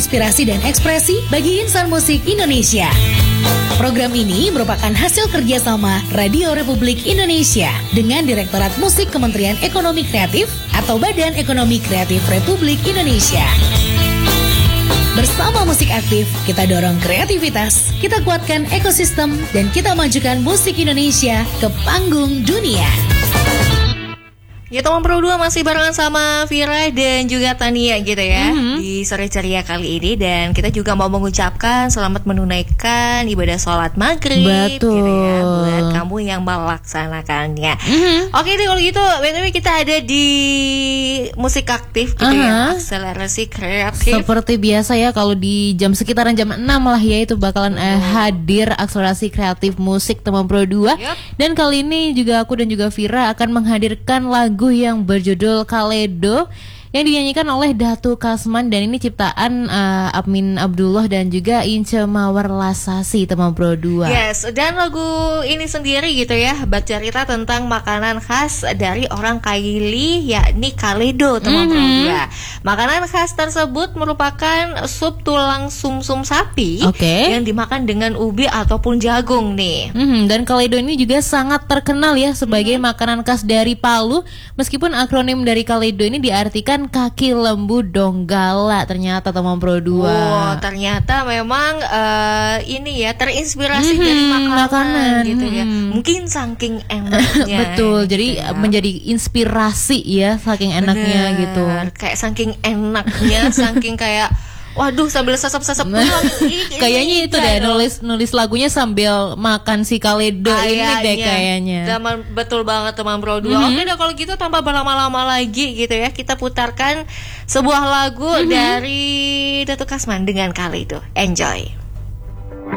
inspirasi dan ekspresi bagi insan musik Indonesia. Program ini merupakan hasil kerjasama Radio Republik Indonesia dengan Direktorat Musik Kementerian Ekonomi Kreatif atau Badan Ekonomi Kreatif Republik Indonesia. Bersama Musik Aktif, kita dorong kreativitas, kita kuatkan ekosistem, dan kita majukan musik Indonesia ke panggung dunia. Ya, teman Pro 2 masih barengan sama Vira dan juga Tania gitu ya di sore ceria kali ini, dan kita juga mau mengucapkan selamat menunaikan ibadah sholat maghrib. Betul. Gitu ya, buat kamu yang melaksanakannya. Oke deh, kalau gitu BTW kita ada di Musik Aktif gitu ya, akselerasi kreatif. Seperti biasa ya, kalau di sekitaran jam 6 lah ya, itu bakalan hadir akselerasi kreatif musik teman Pro 2. Dan kali ini juga aku dan juga Vira akan menghadirkan lagu yang berjudul Kaledo yang dinyanyikan oleh Datu Kasman, dan ini ciptaan Amin Abdullah dan juga Ince Mawar Lasasi teman Pro 2. Yes, dan lagu ini sendiri gitu ya bercerita tentang makanan khas dari orang Kaili, yakni Kaledo teman Pro 2. Makanan khas tersebut merupakan sup tulang sumsum sapi yang dimakan dengan ubi ataupun jagung nih. Dan Kaledo ini juga sangat terkenal ya sebagai makanan khas dari Palu, meskipun akronim dari Kaledo ini diartikan kaki lembu Donggala ternyata teman Pro 2. Oh, ternyata memang ini ya terinspirasi dari makanan gitu ya. Mungkin saking enaknya. Betul, jadi menjadi inspirasi ya saking enaknya gitu. Kayak saking enaknya, saking kayak waduh sambil sesep-sesep kayaknya itu deh nulis lagunya sambil makan si Kaledo ini deh kayaknya. Betul banget teman Pro 2. Oke deh, kalau gitu tanpa berlama-lama lagi gitu ya, kita putarkan sebuah lagu dari Datu Kasman dengan Kaledo. Enjoy.